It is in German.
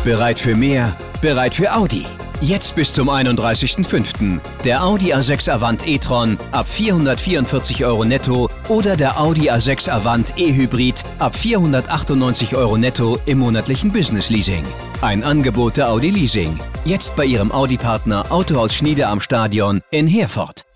Bereit für mehr? Bereit für Audi. Jetzt bis zum 31.05. Der Audi A6 Avant e-tron ab 444 € netto oder der Audi A6 Avant e-Hybrid ab 498 € netto im monatlichen Business Leasing. Ein Angebot der Audi Leasing. Jetzt bei Ihrem Audi-Partner Autohaus Schniede am Stadion in Herford.